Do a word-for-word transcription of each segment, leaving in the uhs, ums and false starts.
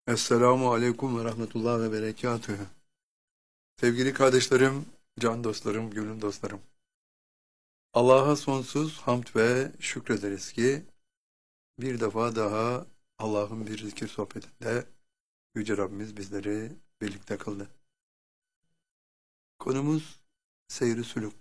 Esselamu Aleyküm ve Rahmetullah ve Berekatühü. Sevgili kardeşlerim, can dostlarım, gönül dostlarım. Allah'a sonsuz hamd ve şükrederiz ki bir defa daha Allah'ın bir zikir sohbetinde Yüce Rabbimiz bizleri birlikte kıldı. Konumuz seyr-i sülûk.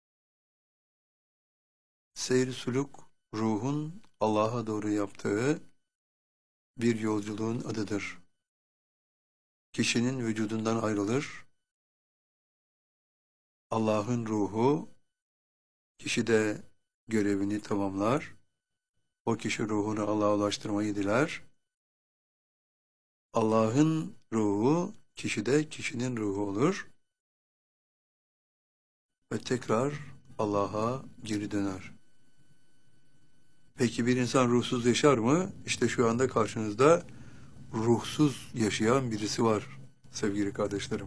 Seyr-i sülûk, ruhun Allah'a doğru yaptığı bir yolculuğun adıdır. Kişinin vücudundan ayrılır, Allah'ın ruhu kişide görevini tamamlar, o kişi ruhunu Allah'a ulaştırmayı diler. Allah'ın ruhu kişide kişinin ruhu olur ve tekrar Allah'a geri döner. Peki bir insan ruhsuz yaşar mı? İşte şu anda karşınızda ruhsuz yaşayan birisi var sevgili kardeşlerim.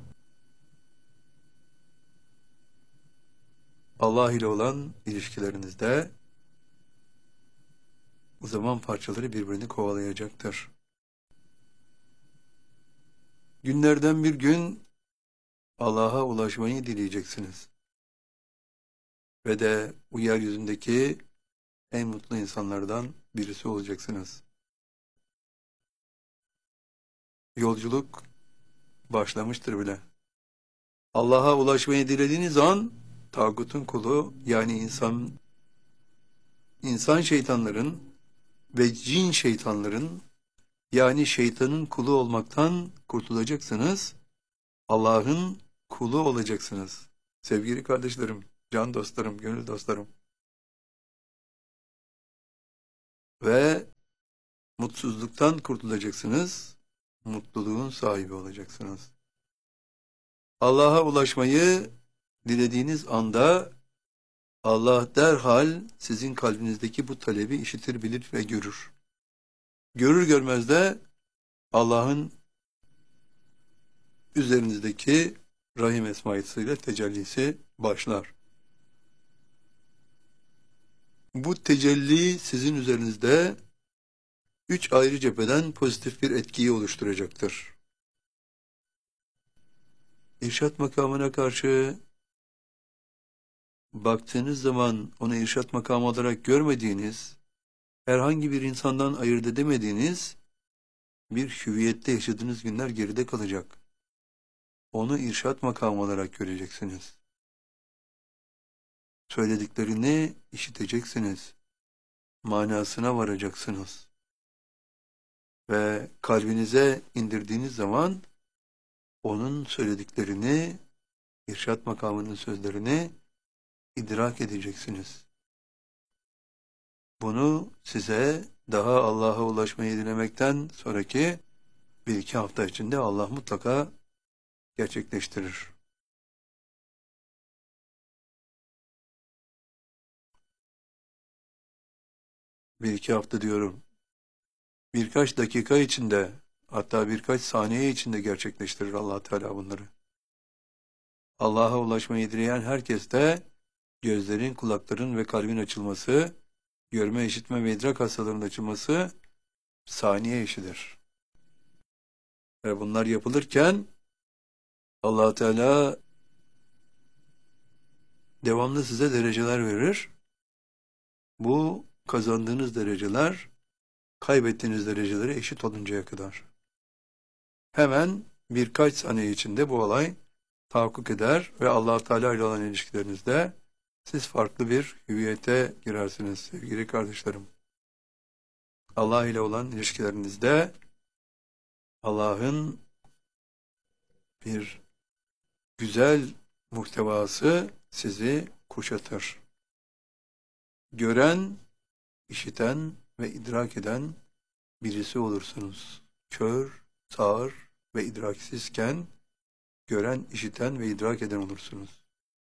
Allah ile olan ilişkilerinizde zaman parçaları birbirini kovalayacaktır. Günlerden bir gün Allah'a ulaşmayı dileyeceksiniz. Ve de bu yeryüzündeki en mutlu insanlardan birisi olacaksınız. Yolculuk başlamıştır bile. Allah'a ulaşmayı dilediğiniz an tağutun kulu, yani insan insan şeytanların ve cin şeytanların, yani şeytanın kulu olmaktan kurtulacaksınız. Allah'ın kulu olacaksınız. Sevgili kardeşlerim, can dostlarım, gönül dostlarım. Ve mutsuzluktan kurtulacaksınız. Mutluluğun sahibi olacaksınız. Allah'a ulaşmayı dilediğiniz anda Allah derhal sizin kalbinizdeki bu talebi işitir, bilir ve görür. Görür görmez de Allah'ın üzerinizdeki Rahim esmaisiyle tecellisi başlar. Bu tecelli sizin üzerinizde üç ayrı cepheden pozitif bir etkiyi oluşturacaktır. İrşad makamına karşı baktığınız zaman onu irşad makamı olarak görmediğiniz, herhangi bir insandan ayırt edemediğiniz bir hüviyette yaşadığınız günler geride kalacak. Onu irşad makamı olarak göreceksiniz. Söylediklerini işiteceksiniz. Manasına varacaksınız. Ve kalbinize indirdiğiniz zaman onun söylediklerini, irşad makamının sözlerini idrak edeceksiniz. Bunu size daha Allah'a ulaşmayı dilemekten sonraki bir iki hafta içinde Allah mutlaka gerçekleştirir. Bir iki hafta diyorum. Birkaç dakika içinde, hatta birkaç saniye içinde gerçekleştirir Allah Teala bunları. Allah'a ulaşmayı dileyen herkes de gözlerin, kulakların ve kalbin açılması, görme, işitme ve idrak hastalarının açılması saniye işidir. Ve bunlar yapılırken Allah Teala devamlı size dereceler verir. Bu kazandığınız dereceler kaybettiğiniz derecelere eşit oluncaya kadar. Hemen birkaç saniye içinde bu olay tahakkuk eder ve Allah Teala ile olan ilişkilerinizde siz farklı bir hüviyete girersiniz sevgili kardeşlerim. Allah ile olan ilişkilerinizde Allah'ın bir güzel muhtevası sizi kuşatır. Gören, işiten ve idrak eden birisi olursunuz. Kör, sağır ve idraksizken gören, işiten ve idrak eden olursunuz.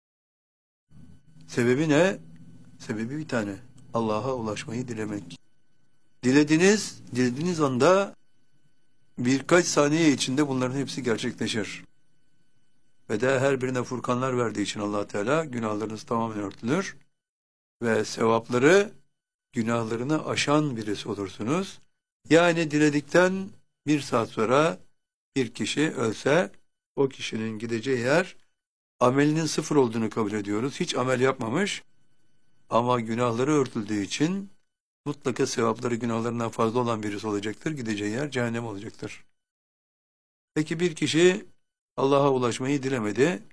Sebebi ne? Sebebi bir tane. Allah'a ulaşmayı dilemek. Dilediniz, dilediğiniz anda birkaç saniye içinde bunların hepsi gerçekleşir. Ve de her birine furkanlar verdiği için Allah Teala günahlarınız tamamen örtülür ve sevapları günahlarını aşan birisi olursunuz. Yani diledikten Bir saat sonra bir kişi ölse o kişinin gideceği yer amelinin sıfır olduğunu kabul ediyoruz. Hiç amel yapmamış ama günahları örtüldüğü için mutlaka sevapları günahlarından fazla olan birisi olacaktır. Gideceği yer cehennem olacaktır. Peki bir kişi Allah'a ulaşmayı dilemedi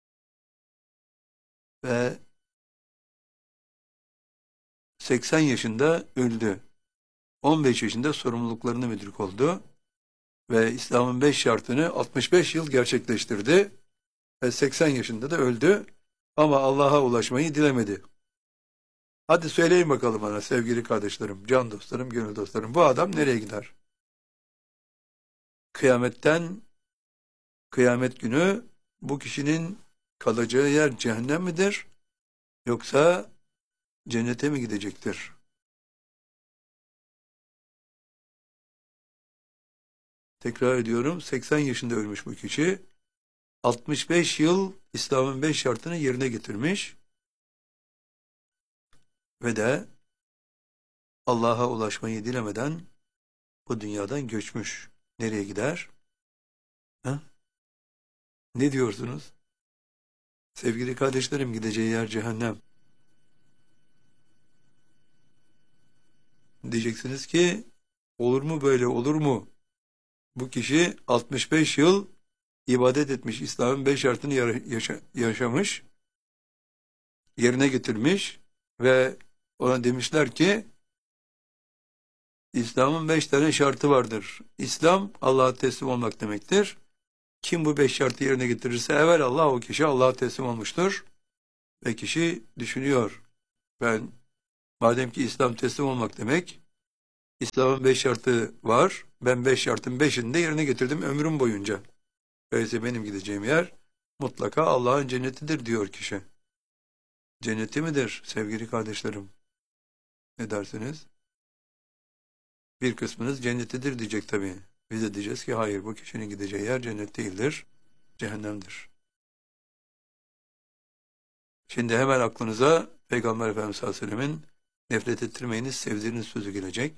ve seksen yaşında öldü. on beş yaşında sorumluluklarını müdrik oldu ve İslam'ın beş şartını altmış beş yıl gerçekleştirdi ve seksen yaşında da öldü ama Allah'a ulaşmayı dilemedi. Hadi söyleyin bakalım bana sevgili kardeşlerim, can dostlarım, gönül dostlarım, bu adam nereye gider? Kıyametten, kıyamet günü bu kişinin kalacağı yer cehennem midir? Yoksa cennete mi gidecektir? Tekrar ediyorum, seksen yaşında ölmüş bu kişi. altmış beş yıl İslam'ın beş şartını yerine getirmiş ve de Allah'a ulaşmayı dilemeden bu dünyadan göçmüş. Nereye gider? Ha? Ne diyorsunuz? Sevgili kardeşlerim, gideceği yer cehennem. Diyeceksiniz ki, olur mu böyle, olur mu? Bu kişi altmış beş yıl ibadet etmiş, İslam'ın beş şartını yaşa yaşamış, yerine getirmiş ve ona demişler ki, İslam'ın beş tane şartı vardır. İslam, Allah'a teslim olmak demektir. Kim bu beş şartı yerine getirirse evvel Allah, o kişi Allah'a teslim olmuştur. Ve kişi düşünüyor, ben madem ki İslam teslim olmak demek, İslam'ın beş şartı var, ben beş şartın beşini de yerine getirdim ömrüm boyunca. Öyleyse benim gideceğim yer mutlaka Allah'ın cennetidir diyor kişi. Cenneti midir sevgili kardeşlerim? Ne dersiniz? Bir kısmınız cennetidir diyecek tabii. Biz de diyeceğiz ki hayır, bu kişinin gideceği yer cennet değildir, cehennemdir. Şimdi hemen aklınıza Peygamber Efendimiz sallallahu aleyhi ve sellemin nefret ettirmeyiniz, sevdiriniz sözü gelecek.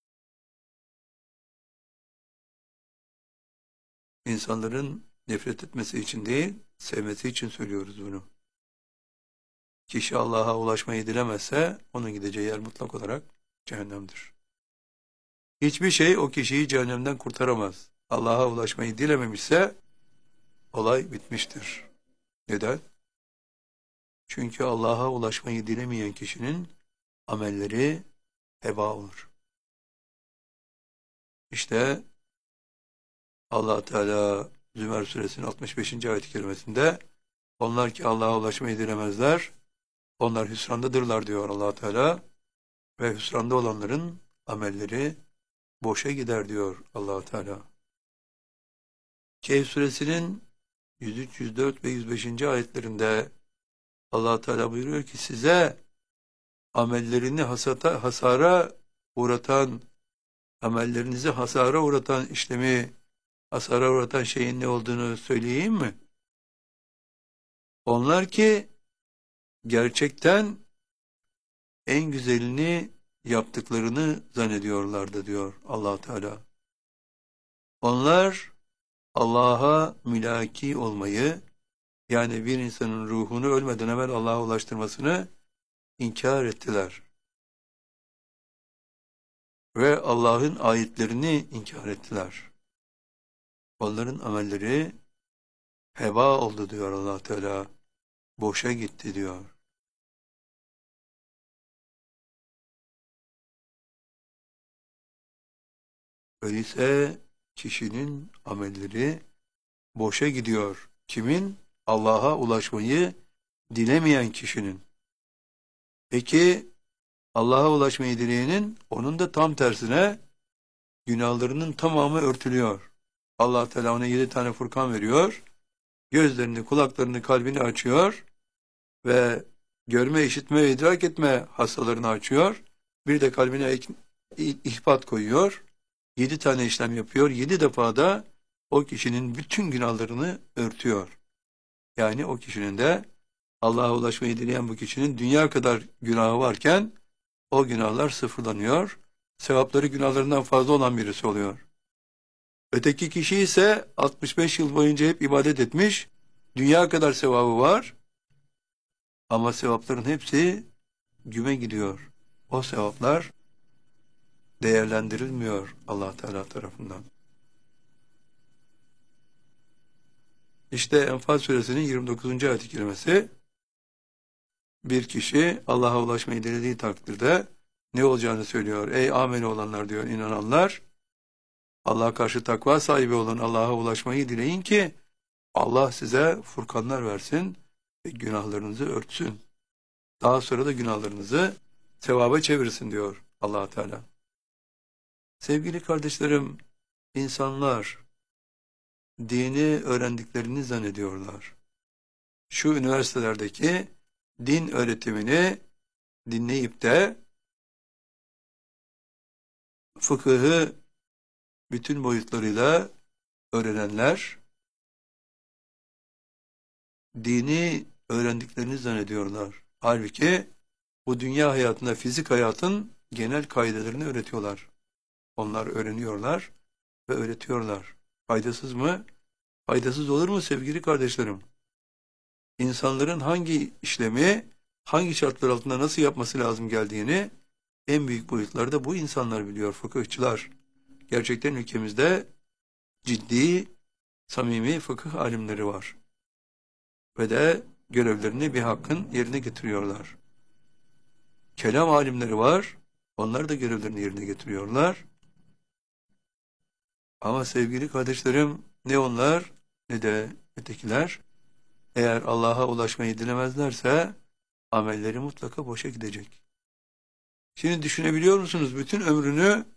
İnsanların nefret etmesi için değil, sevmesi için söylüyoruz bunu. Kişi Allah'a ulaşmayı dilemezse onun gideceği yer mutlak olarak cehennemdir. Hiçbir şey o kişiyi cehennemden kurtaramaz. Allah'a ulaşmayı dilememişse olay bitmiştir. Neden? Çünkü Allah'a ulaşmayı dilemeyen kişinin amelleri heba olur. İşte Allah Teala Zümer suresinin altmış beşinci ayet-i kerimesinde onlar ki Allah'a ulaşmayı dilemezler, onlar hüsrandadırlar diyor Allah Teala ve hüsranda olanların amelleri boşa gider diyor Allah Teala. Kehf suresinin yüz üç, yüz dört ve yüz beşinci ayetlerinde Allah Teala buyuruyor ki size amellerini hasata, hasara uğratan, amellerinizi hasara uğratan işlemi, hasara uğratan şeyin ne olduğunu söyleyeyim mi? Onlar ki gerçekten en güzelini yaptıklarını zannediyorlardı diyor Allah Teala. Onlar Allah'a mülaki olmayı, yani bir insanın ruhunu ölmeden evvel Allah'a ulaştırmasını inkar ettiler. Ve Allah'ın ayetlerini inkar ettiler. Onların amelleri heba oldu diyor Allah Teala. Boşa gitti diyor. Öyleyse kişinin amelleri boşa gidiyor. Kimin? Allah'a ulaşmayı dilemeyen kişinin. Peki Allah'a ulaşmayı dileyenin, onun da tam tersine günahlarının tamamı örtülüyor. Allah Teala ona yedi tane Furkan veriyor. Gözlerini, kulaklarını, kalbini açıyor ve görme, işitme ve idrak etme hastalarını açıyor. Bir de kalbine ihbat koyuyor. Yedi tane işlem yapıyor. Yedi defa da o kişinin bütün günahlarını örtüyor. Yani o kişinin de Allah'a ulaşmayı dileyen bu kişinin dünya kadar günahı varken o günahlar sıfırlanıyor. Sevapları günahlarından fazla olan birisi oluyor. Öteki kişi ise altmış beş yıl boyunca hep ibadet etmiş, dünya kadar sevabı var ama sevapların hepsi güme gidiyor. O sevaplar değerlendirilmiyor Allah Teala tarafından. İşte Enfal suresinin yirmi dokuzuncu ayet-i kerimesi, bir kişi Allah'a ulaşmayı dilediği takdirde ne olacağını söylüyor. Ey ameli olanlar diyor, inananlar, Allah'a karşı takva sahibi olun, Allah'a ulaşmayı dileyin ki Allah size furkanlar versin ve günahlarınızı örtsün. Daha sonra da günahlarınızı sevaba çevirsin diyor Allah Teala. Sevgili kardeşlerim, insanlar dini öğrendiklerini zannediyorlar. Şu üniversitelerdeki din öğretimini dinleyip de fıkıhı bütün boyutlarıyla öğrenenler dini öğrendiklerini zannediyorlar. Halbuki bu dünya hayatında, fizik hayatın genel kaidelerini öğretiyorlar. Onlar öğreniyorlar ve öğretiyorlar. Faydasız mı? Faydasız olur mu sevgili kardeşlerim? İnsanların hangi işlemi, hangi şartlar altında nasıl yapması lazım geldiğini en büyük boyutlarda bu insanlar biliyor, fıkıhçılar. Gerçekten ülkemizde ciddi, samimi fıkıh alimleri var. Ve de görevlerini bir hakkın yerine getiriyorlar. Kelam alimleri var, onlar da görevlerini yerine getiriyorlar. Ama sevgili kardeşlerim, ne onlar ne de ötekiler, eğer Allah'a ulaşmayı dilemezlerse amelleri mutlaka boşa gidecek. Şimdi düşünebiliyor musunuz? Bütün ömrünü